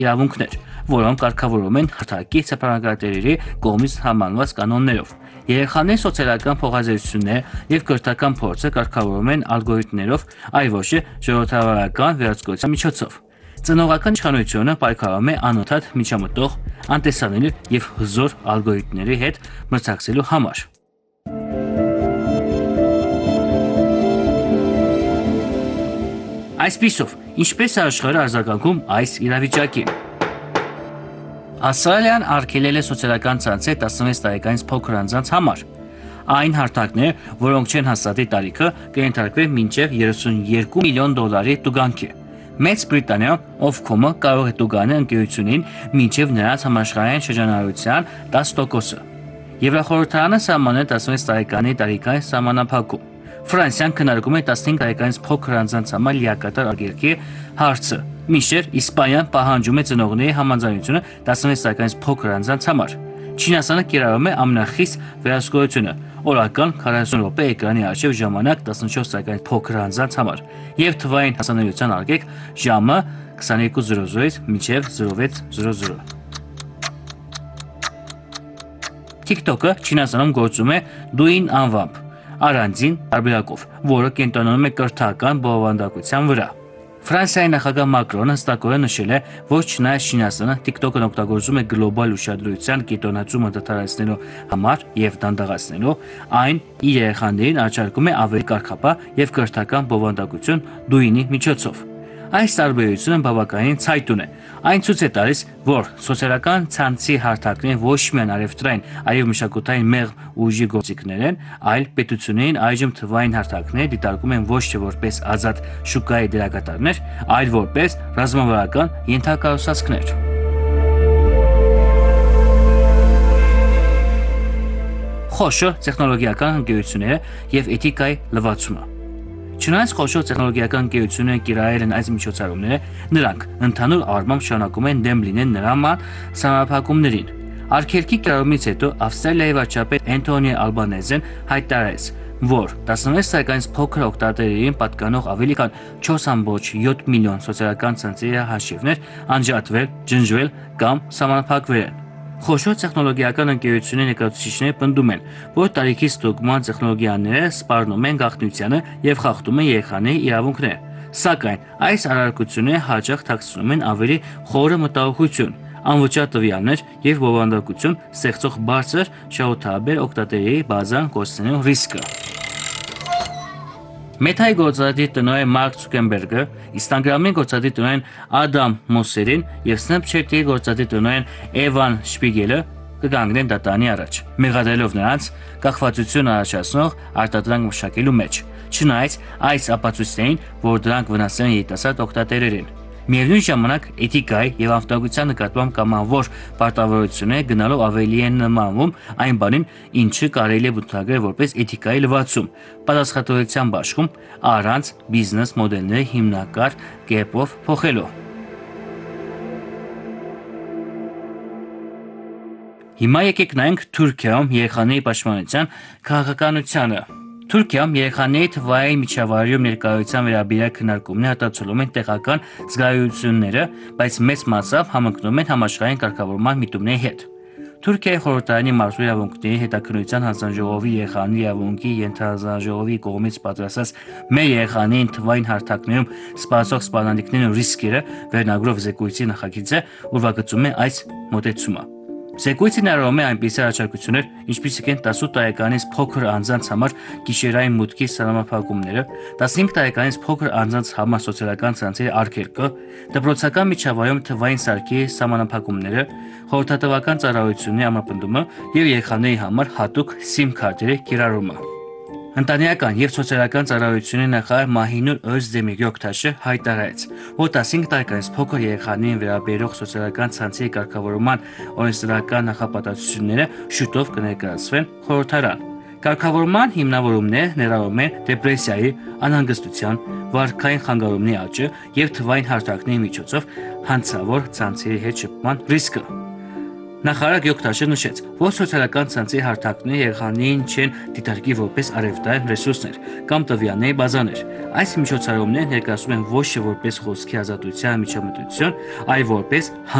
իրավունքներ, որոնք կարգավորվում են հարթակի սեփականատերերի կողմից համանված կանոններով։ Երեխաների սոցիալական փոխազդեցությունները եւ կրթական փորձը կարգավորվում են ալգորիթմներով, այլ ոչ ժողովրդավարական վերահսկողության միջոցով։ Ծնողական իշխանությունը պայքարում է անընդհատ միջամտող, անտեսանելի եւ հզոր ալգորիթմների հետ մրցակցելու համար։ Այսպիսով, ինչպես է աշխարհը արձագանքում այս իրավիճակին։ Ավստրալիան արգելել է սոցիալական ցանցեր 16 տարեկանից փոքր անձանց համար։ Այն հարթակները, որոնք չեն հաստատի տարիքը, կենթարկվեն մինչև $32 միլիոն տուգանքի։ Մեծ Բրիտանիայում Ofcom-ը կարող է տուգանել ընկերությունին մինչև նրանց համաշխարհային շրջանառության 10%-ը։ Եվրախորհրդարանը սահմանել 16 տարեկանի տարիքային սահմանափակում։ Ֆրանսիան քննարկում է 15 տարեկանից փոքր անձանց համար լիակատար արգելքի հարցը, մինչդեռ Իսպանիան պահանջում է ծնողների համաձայնությունը 16 տարեկանից փոքր անձանց համար։ Չինաստանը կիրառում է ամենախիստ վերահսկողությունը՝ օրական 40 րոպե էկրանի առջև ժամանակ 14 տարեկանից փոքր անձանց համար եւ թվային հասանելիության արգելք ժամը 22:00-ից մինչև 06:00։ TikTok-ը Չինաստանում գործում է Douyin անվամբ, առանձին տարբերակով, որը կենտրոնանում է կրթական բովանդակության վրա։ Ֆրանսիայի նախագահ Մակրոնը հստակորեն նշել է, որ չնայած Չինաստանը TikTok-ն օգտագործում է գլոբալ ուշադրության կենտրոնացումը դադարեցնելու համար եւ դանդաղացնելու, այն իր երեխաներին առաջարկում է ավելի կարգապահ եւ կրթական բովանդակություն Douyin-ի միջոցով։ Այս տարբերությունը բավականին ցայտուն է։ Այն ցույց է տալիս, որ սոցիալական ցանցի հարթակները ոչ միայն արևտրային, այլև մշակութային մեղմ ուժի գործիքներ են, այլ պետություններին այժմ թվային հարթակները դիտարկում են ոչ թե որպես ազատ շուկայի դերակատարներ, այլ որպես ռազմավարական ենթակառուցվածքներ։ Խոշոր տեխնոլոգիական ընկերությունները եւ էթիկայի լվացումը։ Չնայած խոշոր տեխնոլոգիական ընկերությունները կիրառել են այս միջոցառումները, նրանք ընդհանուր առմամբ շարունակում են դեմ լինել նման սահմանափակումներին։ Արգելքի կիրառումից հետո Ավստրալիայի վարչապետ Էնթոնի Ալբանեզեն հայտարարեց, որ 16 տարեկանից փոքր օգտատերերին պատկանող ավելի քան 4.7 միլիոն սոցիալական ցանցերի հաշիվներ անջատվել, ջնջվել կամ սահմանափակվել են։ Խոշոր տեխնոլոգիական ընկերությունների ներկայացուցիչները պնդում են, որ տարիքի ստուգման տեխնոլոգիաները սպառնում են գաղտնիությանը եւ խախտում են երեխաների իրավունքները։ Սակայն այս առարկությունները հաճախ թաքցնում են ավելի խորը մտահոգություն, անվճար տվյալներ եւ բովանդակություն ստեղծող բարձր շահութաբեր օգտատերերի բազան կորցնելու ռիսկը։ Մեթայի գործադիր տնօրեն Մարկ Ցուկերբերգը, Instagram-ի գործադիր տնօրեն Ադամ Մոսերին եւ Snapchat-ի գործադիր տնօրեն Էվան Շպիգելը կգանգնեն դատանի առաջ, մեղադրելով նրանց կախվածություն առաջացնող արտադրանք մշակելու մեջ, չնայած այս ապացույցներին, որ դրանք վնասել են երիտասարդ օգտատերերին։ Միևնույն ժամանակ էթիկայի եւ անվտանգության նկատմամբ կամավոր պարտավորությունները գնալով ավելի են նմանվում այն բանին, ինչը կարելի է բնութագրել որպես էթիկայի լվացում, պատասխանատվության բաշխում առանց բիզնես մոդելների հիմնակար կերպով փոխելու։ Հիմա եկեք նայենք Թուրքիայում երեխաների պաշտպանության քաղաքականությանը։ Թուրքիայում երեխաների թվային միջավայրում ներկայության վերաբերյալ քննարկումները արտացոլում են տեղական զգայունությունները, բայց մեծ մասամբ համընկնում են համաշխարհային կարգավորման միտումների հետ։ Թուրքիայի խորհրդարանի մարդու իրավունքների հետաքննության հանձնաժողովի երեխաների իրավունքի ենթահանձնաժողովի կողմից պատրաստած մեր երեխաներին թվային հարթակներում սպասող սպառնալիքներն ու ռիսկերը վերնագրով զեկույցի նախագիծը ուրվագծում է այս մոտեցումը։ Զեկույցը ներառում է այնպիսի առաջարկություններ, ինչպիսիք են 18 տարեկանից փոքր անձանց համար գիշերային մուտքի սահմանափակումները, 15 տարեկանից փոքր անձանց համար սոցիալական ցանցերի արգելքը, դպրոցական միջավայրում թվային սարքի սահմանափակումները, խորհրդատվական ծառայությունների ամրապնդումը եւ երեխաների համար հատուկ SIM քարտերի կիրառումը։ Ընտանեկան եւ սոցիալական ծառայությունների նախարար Մահինուր Օզդեմիր Գյոկտաշը հայտարարեց, որ 15 տարեկանից փոքր երեխաներին վերաբերող սոցիալական ցանցերի կարգավորման օրենսդրական նախապատասխանատվությունները շուտով կներկայացվեն խորհրդարան։ Կարգավորման հիմնավորումները ներառում են դեպրեսիայի, անհանգստության, վարքային խանգարումների աճը եւ թվային հարթակների միջոցով հանցավոր ցանցերի հետ շփման ռիսկը։ Նախարար Գյոկտաշը նշեց, որ սոցիալական ցանցի հարթակները երեխաներին չեն դիտարկի որպես արևտային ռեսուրսներ կամ տվյալների բազաներ։ Այս միջոցառումները ներկայացնում են ոչ թե որպես խոսքի ազատության միջամտություն, այլ որպես